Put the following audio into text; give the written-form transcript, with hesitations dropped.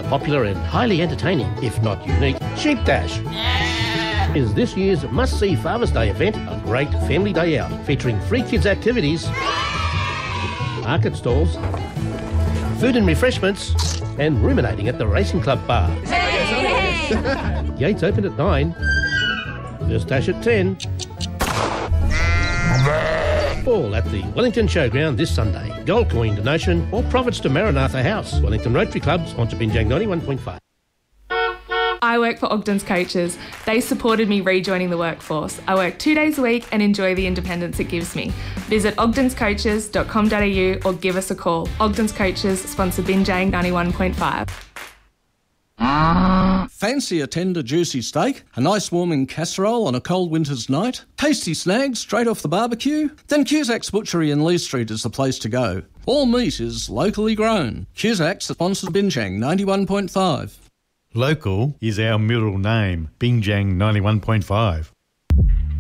popular and highly entertaining, if not unique, Sheep Dash is this year's must-see Father's Day event, a great family day out featuring free kids activities, market stalls, food and refreshments, and ruminating at the Racing Club bar. Gates open at 9, first dash at 10. All at the Wellington Showground this Sunday. Gold coin donation or profits to Maranatha House. Wellington Rotary Club, sponsor Binjang 91.5. I work for Ogden's Coaches. They supported me rejoining the workforce. I work 2 days a week and enjoy the independence it gives me. Visit ogdenscoaches.com.au or give us a call. Ogden's Coaches sponsor Binjang 91.5. Fancy a tender, juicy steak? A nice warming casserole on a cold winter's night? Tasty snags straight off the barbecue? Then Cusack's Butchery in Lee Street is the place to go. All meat is locally grown. Cusack's sponsors Binjang 91.5. Local is our middle name, Binjang 91.5.